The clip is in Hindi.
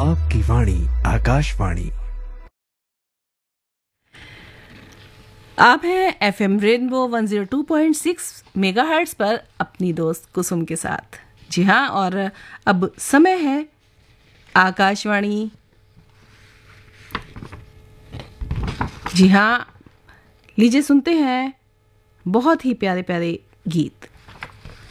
आपकी वाणी आकाशवाणी। आप हैं एफएम रेनबो 102.6 मेगाहर्ट्ज पर अपनी दोस्त कुसुम के साथ। जी हाँ, और अब समय है आकाशवाणी। जी हाँ, लीजिए सुनते हैं बहुत ही प्यारे प्यारे गीत।